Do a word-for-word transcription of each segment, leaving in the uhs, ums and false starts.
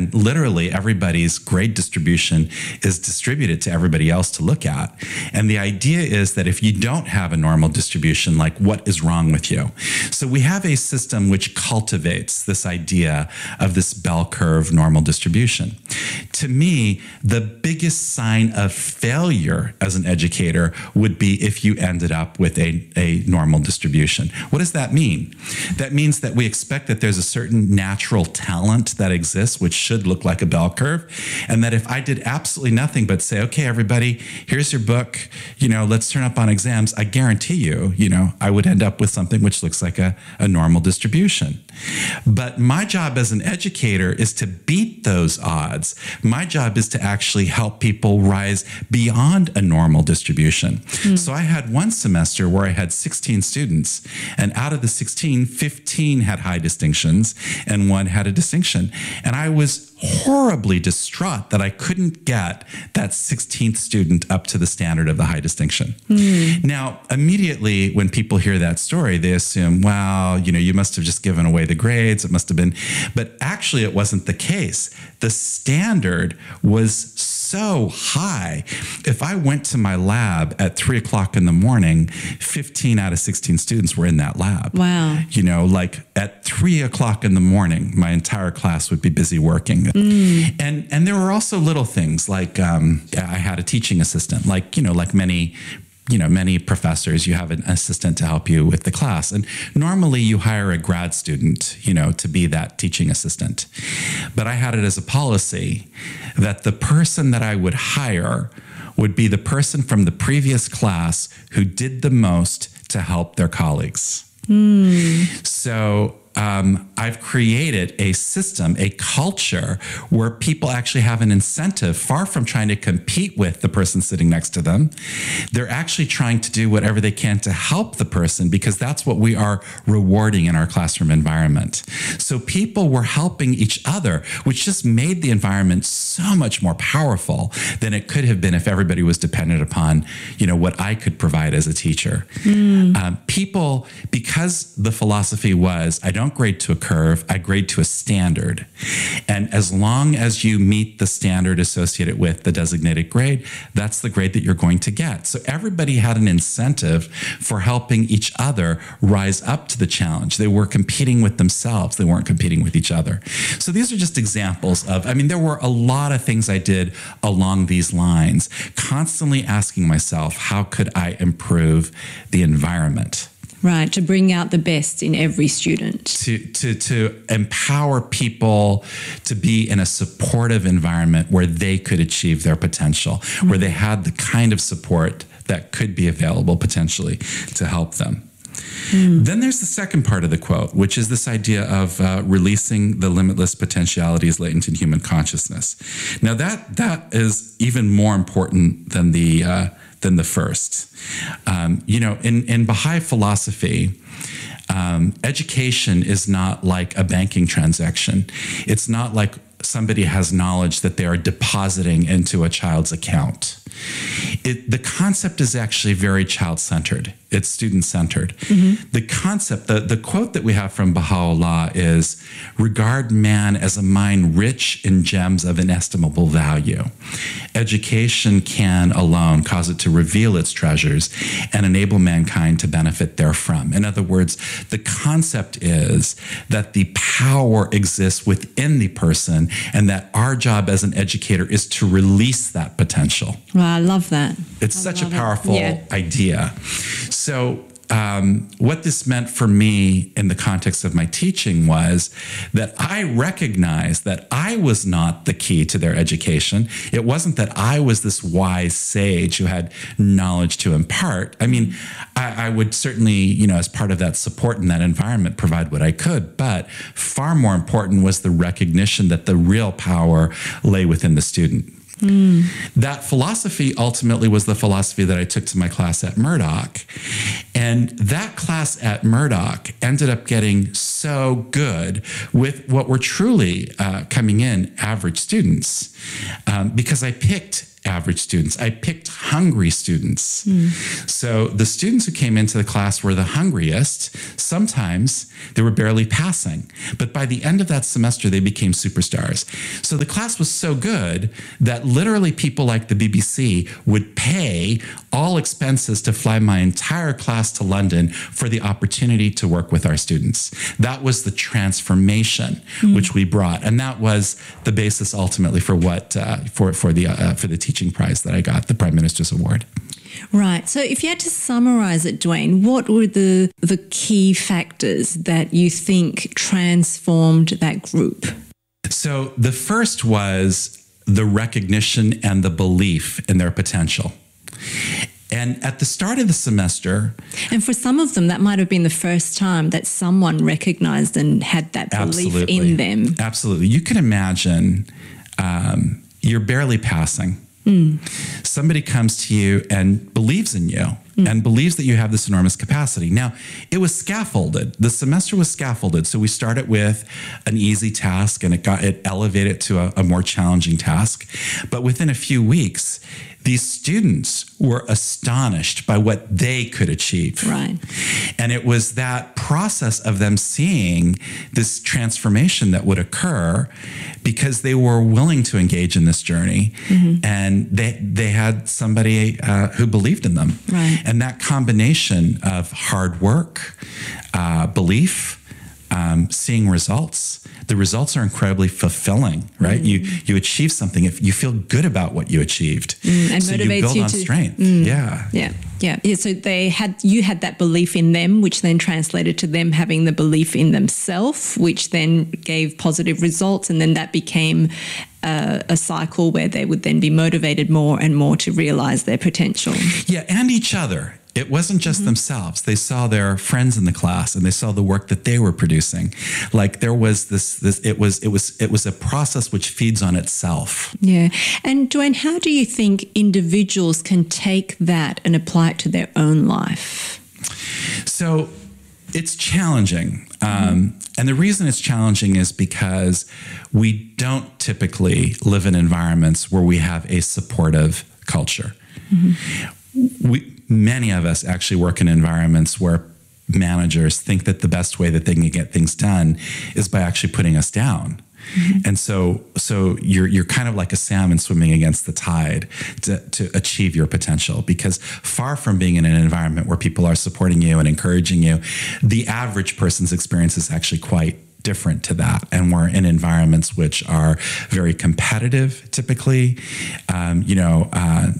and literally everybody's grade distribution is distributed to everybody else to look at. And the idea is that if you don't have a normal distribution, like, what is wrong with you? So we have a system which cultivates this idea of this bell curve normal distribution. To me, the biggest sign of failure as an educator would be if you ended up with a, a normal distribution. What does that mean? That means that we expect that there's a certain natural talent that exists, which should look like a bell curve, and that if I did absolutely nothing but say, okay, everybody, here's your book, you know, let's turn up on exams, I guarantee you, you know, I would end up with something which looks like a, a normal distribution. But my job as an educator is to beat those odds. My job is to actually help people rise beyond a normal distribution. Mm. So I had one semester where I had sixteen students, and out of the sixteen, fifteen had high distinctions and one had a distinction. And I was horribly distraught that I couldn't get that sixteenth student up to the standard of the high distinction. Mm. Now, immediately when people hear that story, they assume, wow, you know, you must have just given away the grades. It must have been, but actually it wasn't the case. The standard was so high. If I went to my lab at three o'clock in the morning, fifteen out of sixteen students were in that lab. Wow. You know, like at three o'clock in the morning, my entire class would be busy working. Mm. And and there were also little things like um, I had a teaching assistant, like, you know, like many you know, many professors, you have an assistant to help you with the class. And normally you hire a grad student, you know, to be that teaching assistant. But I had it as a policy that the person that I would hire would be the person from the previous class who did the most to help their colleagues. Mm. So Um, I've created a system, a culture where people actually have an incentive, far from trying to compete with the person sitting next to them. They're actually trying to do whatever they can to help the person, because that's what we are rewarding in our classroom environment. So people were helping each other, which just made the environment so much more powerful than it could have been if everybody was dependent upon, you know, what I could provide as a teacher. Mm. Um, people, because the philosophy was, I don't grade to a curve, I grade to a standard. And as long as you meet the standard associated with the designated grade, that's the grade that you're going to get. So everybody had an incentive for helping each other rise up to the challenge. They were competing with themselves. They weren't competing with each other. So these are just examples of, I mean, there were a lot of things I did along these lines, constantly asking myself, how could I improve the environment? Right, to bring out the best in every student. To, to, to empower people to be in a supportive environment where they could achieve their potential, mm-hmm. where they had the kind of support that could be available potentially to help them. Mm. Then there's the second part of the quote, which is this idea of uh, releasing the limitless potentialities latent in human consciousness. Now that that is even more important than the uh, than the first. Um, you know, in, in Baha'i philosophy, um, education is not like a banking transaction. It's not like somebody has knowledge that they are depositing into a child's account. It, the concept is actually very child-centered. It's student-centered. Mm-hmm. The concept, the, the quote that we have from Baha'u'llah is, regard man as a mine rich in gems of inestimable value. Education can alone cause it to reveal its treasures and enable mankind to benefit therefrom. In other words, the concept is that the power exists within the person and that our job as an educator is to release that potential. Well, I love that. It's I such a powerful yeah. idea. So um, what this meant for me in the context of my teaching was that I recognized that I was not the key to their education. It wasn't that I was this wise sage who had knowledge to impart. I mean, I, I would certainly, you know, as part of that support in that environment, provide what I could. But far more important was the recognition that the real power lay within the student. Mm. That philosophy ultimately was the philosophy that I took to my class at Murdoch. And that class at Murdoch ended up getting so good with what were truly uh, coming in average students um, because I picked average students. I picked hungry students. Mm. So the students who came into the class were the hungriest. Sometimes they were barely passing. But by the end of that semester, they became superstars. So the class was so good that literally people like the B B C would pay all expenses to fly my entire class to London for the opportunity to work with our students. That was the transformation mm. which we brought. And that was the basis ultimately for what, uh, for, for the, uh, for the teaching prize that I got, the Prime Minister's Award. Right. So if you had to summarize it, Dwayne, what were the, the key factors that you think transformed that group? So the first was the recognition and the belief in their potential. And at the start of the semester... And for some of them, that might have been the first time that someone recognized and had that belief absolutely. in them. Absolutely. You can imagine um, you're barely passing. Mm. Somebody comes to you and believes in you mm. and believes that you have this enormous capacity. Now, it was scaffolded. The semester was scaffolded. So we started with an easy task and it got it elevated to a, a more challenging task. But within a few weeks, these students were astonished by what they could achieve. Right. And it was that process of them seeing this transformation that would occur because they were willing to engage in this journey mm-hmm. and they they had somebody uh, who believed in them. Right. And that combination of hard work, uh, belief, um, seeing results, the results are incredibly fulfilling, right? Mm. You you achieve something if you feel good about what you achieved, mm, and so motivates you build you on to, strength. Mm, yeah, yeah, yeah, yeah. So they had you had that belief in them, which then translated to them having the belief in themselves, which then gave positive results, and then that became a, a cycle where they would then be motivated more and more to realize their potential. Yeah, and each other. It wasn't just mm-hmm. themselves. They saw their friends in the class and they saw the work that they were producing. Like there was this, this it was, it was, it was a process which feeds on itself. Yeah. And Dwayne, how do you think individuals can take that and apply it to their own life? So it's challenging. Mm-hmm. Um, and the reason it's challenging is because we don't typically live in environments where we have a supportive culture. Mm-hmm. We, Many of us actually work in environments where managers think that the best way that they can get things done is by actually putting us down. Mm-hmm. And so so you're you're kind of like a salmon swimming against the tide to, to achieve your potential, because far from being in an environment where people are supporting you and encouraging you, the average person's experience is actually quite different to that. And we're in environments which are very competitive, typically, um, you know, uh,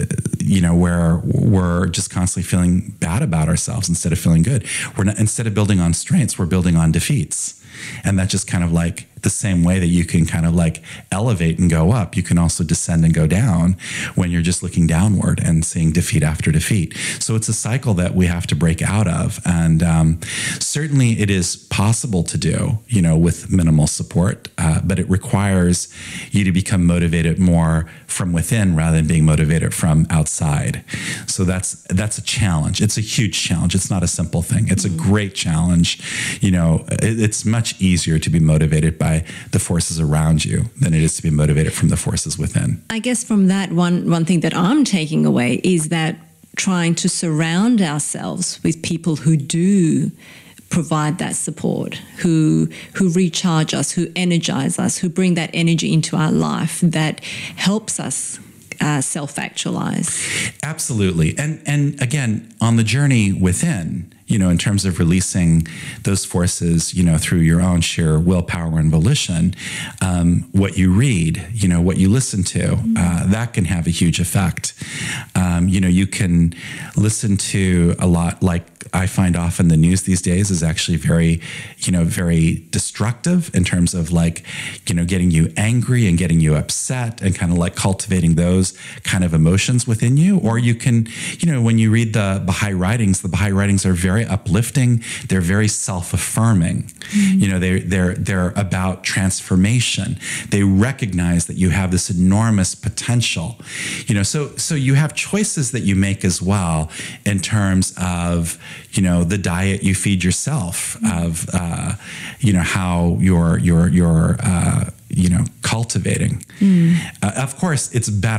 you know, where we're just constantly feeling bad about ourselves instead of feeling good. We're not, instead of building on strengths, we're building on defeats. And that's just kind of like the same way that you can kind of like elevate and go up, you can also descend and go down when you're just looking downward and seeing defeat after defeat. So it's a cycle that we have to break out of. And um, certainly it is possible to do, you know, with minimal support, uh, but it requires you to become motivated more from within rather than being motivated from outside. So that's that's a challenge. It's a huge challenge. It's not a simple thing. It's mm-hmm. a great challenge. You know, it, it's much easier to be motivated by the forces around you than it is to be motivated from the forces within. I guess from that, one one thing that I'm taking away is that trying to surround ourselves with people who do provide that support, who who recharge us, who energize us, who bring that energy into our life that helps us uh, self-actualize. Absolutely. And and again, on the journey within, you know, in terms of releasing those forces, you know, through your own sheer willpower and volition, um, what you read, you know, what you listen to, uh, that can have a huge effect. Um, you know, you can listen to a lot, like I find often the news these days is actually very, you know, very destructive in terms of like, you know, getting you angry and getting you upset and kind of like cultivating those kind of emotions within you. Or you can, you know, when you read the Baha'i writings, the Baha'i writings are very uplifting. They're very self-affirming. Mm-hmm. You know, they're, they're, they're about transformation. They recognize that you have this enormous potential, you know, so, so you have choices that you make as well in terms of, you know, the diet you feed yourself, mm-hmm. of, uh, you know, how you're, you're, you're, uh, you know, cultivating. Mm. Uh, of course, it's better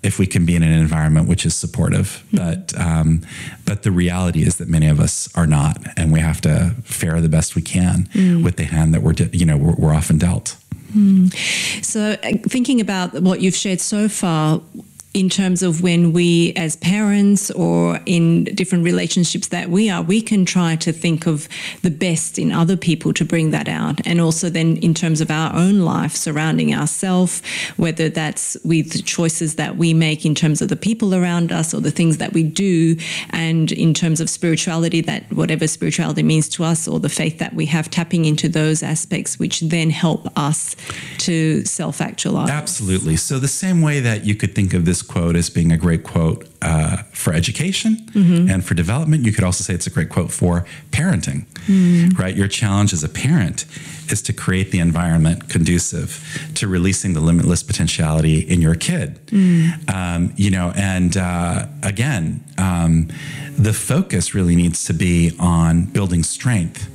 if we can be in an environment which is supportive. Mm-hmm. But um, but the reality is that many of us are not, and we have to fare the best we can mm. with the hand that we're, de- you know, we're, we're often dealt. Mm. So uh, thinking about what you've shared so far, in terms of when we as parents or in different relationships that we are, we can try to think of the best in other people to bring that out. And also then in terms of our own life surrounding ourselves, whether that's with choices that we make in terms of the people around us or the things that we do, and in terms of spirituality, that whatever spirituality means to us or the faith that we have, tapping into those aspects which then help us to self-actualize. Absolutely. So the same way that you could think of this quote as being a great quote uh, for education mm-hmm. and for development, you could also say it's a great quote for parenting, mm. right? Your challenge as a parent is to create the environment conducive to releasing the limitless potentiality in your kid. Mm. Um, you know, and uh, again, um, the focus really needs to be on building strength.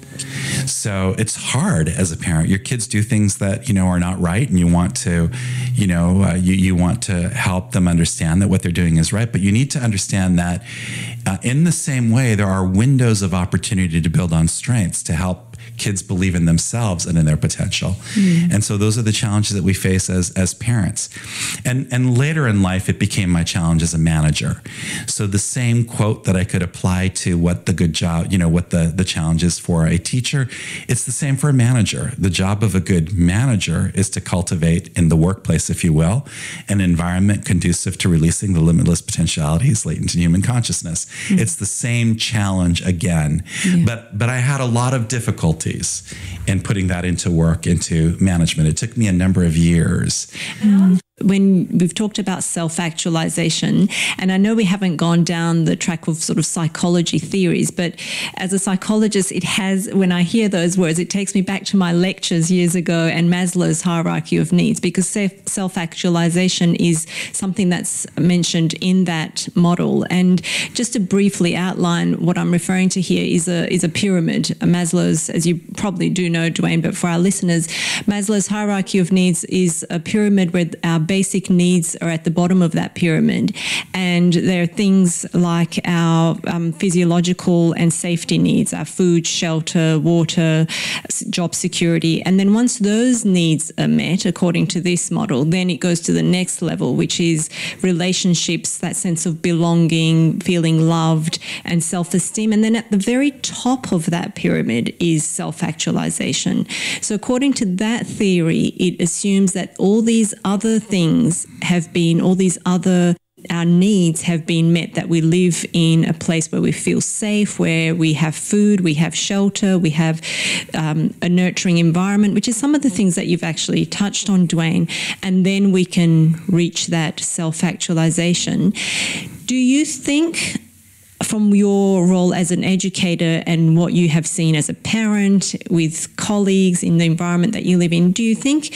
So it's hard as a parent. Your kids do things that, you know, are not right, and you want to, you know, uh, you, you want to help them understand that what they're doing is right. But you need to understand that uh, in the same way, there are windows of opportunity to build on strengths to help kids believe in themselves and in their potential. Mm. And so those are the challenges that we face as as parents. And and later in life, it became my challenge as a manager. So the same quote that I could apply to what the good job, you know, what the, the challenge is for a teacher, it's the same for a manager. The job of a good manager is to cultivate in the workplace, if you will, an environment conducive to releasing the limitless potentialities latent in human consciousness. Mm. It's the same challenge again. Yeah. But but I had a lot of difficulty in putting that into work, into management. It took me a number of years. Mm. When we've talked about self-actualization, and I know we haven't gone down the track of sort of psychology theories, but as a psychologist, it has, when I hear those words, it takes me back to my lectures years ago and Maslow's hierarchy of needs, because self-actualization is something that's mentioned in that model. And just to briefly outline what I'm referring to here is a is a pyramid. Maslow's, as you probably do know, Dwayne, but for our listeners, Maslow's hierarchy of needs is a pyramid where our basic needs are at the bottom of that pyramid. And there are things like our um, physiological and safety needs, our food, shelter, water, job security. And then once those needs are met, according to this model, then it goes to the next level, which is relationships, that sense of belonging, feeling loved, and self-esteem. And then at the very top of that pyramid is self-actualization. So according to that theory, it assumes that all these other things have been, all these other our needs have been met, that we live in a place where we feel safe, where we have food, we have shelter, we have um, a nurturing environment, which is some of the things that you've actually touched on, Dwayne. And then we can reach that self-actualization. Do you think, from your role as an educator and what you have seen as a parent with colleagues in the environment that you live in, do you think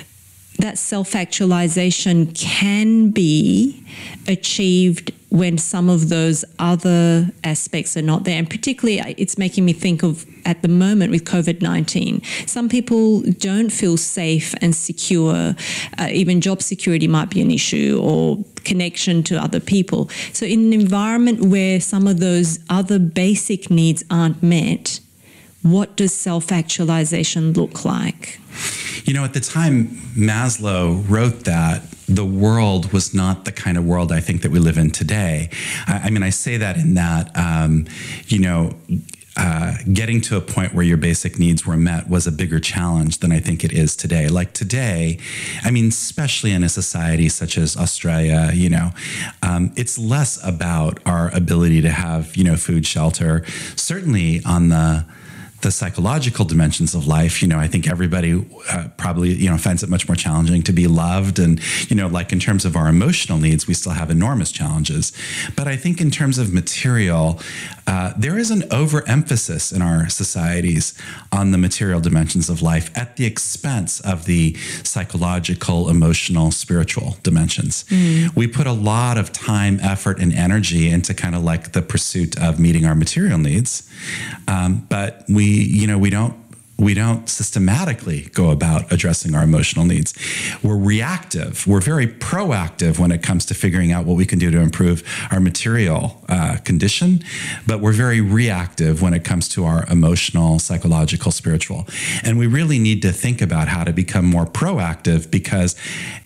that self-actualization can be achieved when some of those other aspects are not there? And particularly, it's making me think of, at the moment with COVID nineteen, some people don't feel safe and secure. Uh, even job security might be an issue, or connection to other people. So in an environment where some of those other basic needs aren't met, what does self-actualization look like? You know, at the time Maslow wrote that, the world was not the kind of world I think that we live in today. I, I mean, I say that in that, um, you know, uh, getting to a point where your basic needs were met was a bigger challenge than I think it is today. Like today, I mean, especially in a society such as Australia, you know, um, it's less about our ability to have, you know, food, shelter. Certainly on the the psychological dimensions of life, you know, I think everybody uh, probably, you know, finds it much more challenging to be loved. And, you know, like in terms of our emotional needs, we still have enormous challenges. But I think in terms of material, uh, there is an overemphasis in our societies on the material dimensions of life at the expense of the psychological, emotional, spiritual dimensions. Mm. We put a lot of time, effort, and energy into kind of like the pursuit of meeting our material needs. Um, but we, you know, we don't we don't systematically go about addressing our emotional needs. We're reactive. We're very proactive when it comes to figuring out what we can do to improve our material uh, condition, but we're very reactive when it comes to our emotional, psychological, spiritual. And we really need to think about how to become more proactive, because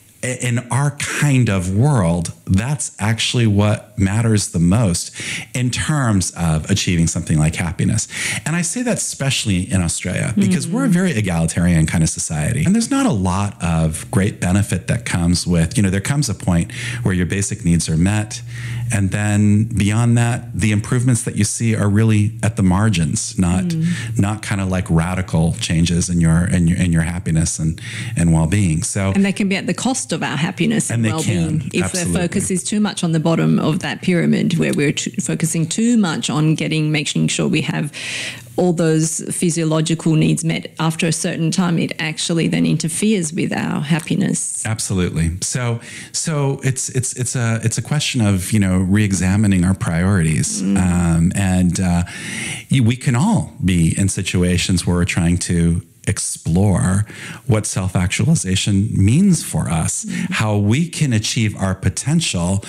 in our kind of world, that's actually what matters the most in terms of achieving something like happiness. And I say that especially in Australia, because mm-hmm. we're a very egalitarian kind of society. And there's not a lot of great benefit that comes with, you know, there comes a point where your basic needs are met. And then beyond that, the improvements that you see are really at the margins, not mm. not kind of like radical changes in your in your in your happiness and, and well-being. So and they can be at the cost of our happiness and, and well-being can, if absolutely. the focus is too much on the bottom of that pyramid, where we're t- focusing too much on getting making sure we have all those physiological needs met after a certain time. It actually then interferes with our happiness. Absolutely. So, so it's it's it's a it's a question of, you know, re-examining our priorities, mm. um, and uh, we can all be in situations where we're trying to explore what self-actualization means for us, mm-hmm. how we can achieve our potential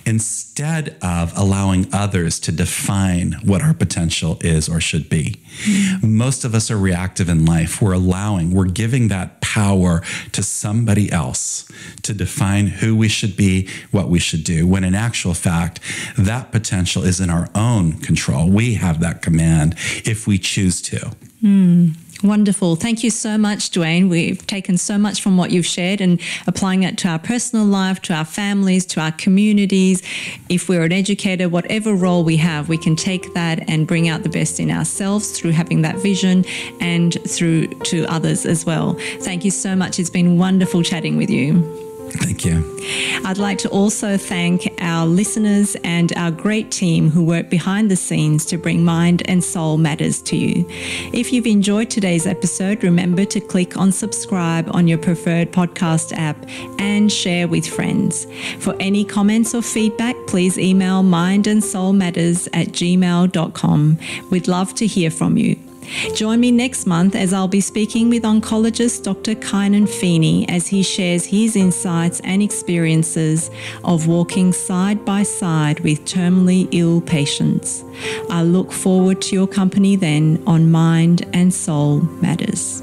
instead of allowing others to define what our potential is or should be. Mm-hmm. Most of us are reactive in life. We're allowing, we're giving that power to somebody else to define who we should be, what we should do, when in actual fact, that potential is in our own control. We have that command if we choose to. Mm. Wonderful. Thank you so much, Dwayne. We've taken so much from what you've shared and applying it to our personal life, to our families, to our communities. If we're an educator, whatever role we have, we can take that and bring out the best in ourselves through having that vision and through to others as well. Thank you so much. It's been wonderful chatting with you. Thank you. I'd like to also thank our listeners and our great team who work behind the scenes to bring Mind and Soul Matters to you. If you've enjoyed today's episode, remember to click on subscribe on your preferred podcast app and share with friends. For any comments or feedback, please email mindandsoulmatters at gmail dot com. We'd love to hear from you. Join me next month as I'll be speaking with oncologist Doctor Kynan Feeney as he shares his insights and experiences of walking side by side with terminally ill patients. I look forward to your company then on Mind and Soul Matters.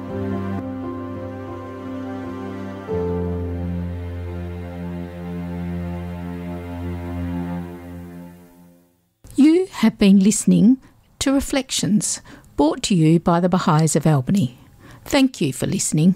You have been listening to Reflections, brought to you by the Baha'is of Albany. Thank you for listening.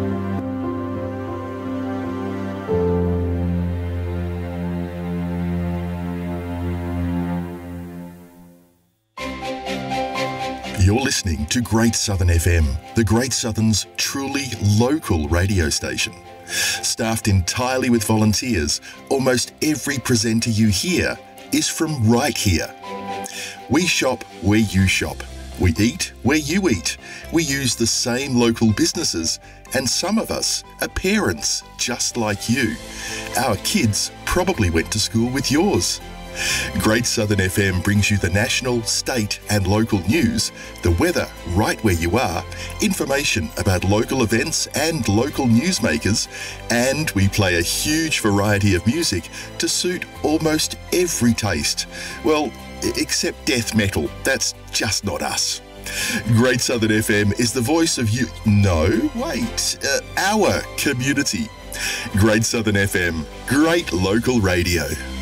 You're listening to Great Southern F M, the Great Southern's truly local radio station. Staffed entirely with volunteers, almost every presenter you hear is from right here. We shop where you shop. We eat where you eat. We use the same local businesses, and some of us are parents just like you. Our kids probably went to school with yours. Great Southern F M brings you the national, state and local news, the weather right where you are, information about local events and local newsmakers, and we play a huge variety of music to suit almost every taste. Well, except death metal. That's just not us. Great Southern F M is the voice of you. No, wait, uh, our community. Great Southern F M, great local radio.